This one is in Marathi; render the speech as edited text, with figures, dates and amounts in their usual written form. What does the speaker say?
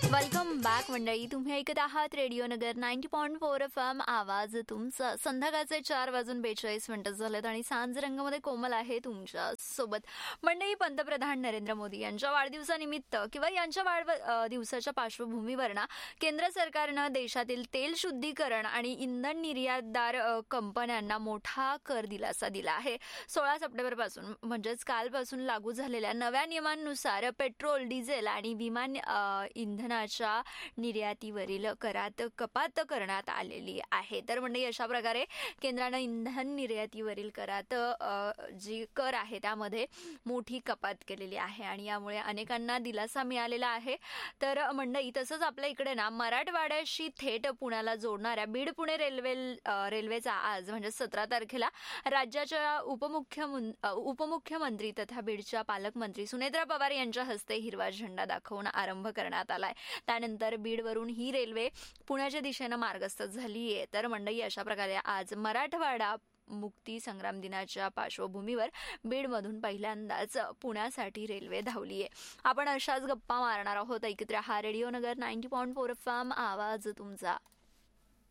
वेलकम बॅक मंडळी. तुम्ही ऐकत आहात रेडिओ नगर 90.4 FM. आवाज तुमचा. संध्याकाळचे 4:42 झालेत आणि सांज रंगामध्ये कोमल आहे तुमच्या सोबत. मंडळी, पंतप्रधान नरेंद्र मोदी यांच्या वाढदिवसानिमित्त किंवा यांच्या दिवसाच्या पार्श्वभूमीवर ना केंद्र सरकारनं देशातील तेल शुद्धीकरण आणि इंधन निर्यातदार कंपन्यांना मोठा कर दिलासा दिला आहे. 16 सप्टेंबरपासून म्हणजेच कालपासून लागू झालेल्या नव्या नियमांनुसार पेट्रोल, डिझेल आणि विमान इंधनाच्या निर्यातीवरील करात कपात करण्यात आलेली आहे. तर म्हणजे अशा प्रकारे केंद्रानं इंधन निर्यातीवरील करात जी कर आहे त्यामध्ये मोठी कपात केलेली आहे आणि यामुळे अनेकांना दिलासा मिळालेला आहे. तर मंडई, तसंच आपल्या इकडे ना मराठवाड्याशी थेट पुण्याला जोडणाऱ्या बीड पुणे रेल्वेचा आज म्हणजे 17 तारखेला राज्याच्या उपमुख्यमंत्री तथा बीडच्या पालकमंत्री सुनेत्रा पवार यांच्या हस्ते हिरवा झेंडा दाखवून आरंभ करण्यात आलाय. त्यानंतर बीडवरून ही रेल्वे पुण्याच्या दिशेनं मार्गस्थ झाली आहे. तर मंडई, अशा प्रकारे आज मराठवाडा मुक्ती संग्राम दिनाच्या पार्श्वभूमीवर बीडमधून पहिल्यांदाच पुण्यासाठी रेल्वे धावली आहे. आपण अशाच गप्पा मारणार आहोत. ऐकत रहा रेडिओ नगर 90.4 FM. आवाज तुमचा.